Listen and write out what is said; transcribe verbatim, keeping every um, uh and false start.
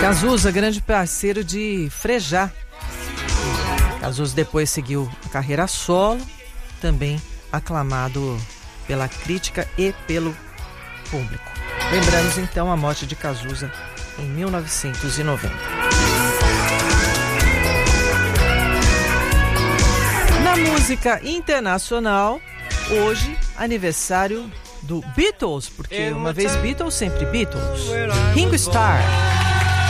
Cazuza, grande parceiro de Frejá. Cazuza depois seguiu a carreira solo, também aclamado pela crítica e pelo público. Lembramos então a morte de Cazuza em mil novecentos e noventa. Na música internacional, hoje, aniversário do Beatles, porque uma vez Beatles, sempre Beatles. Ringo Starr.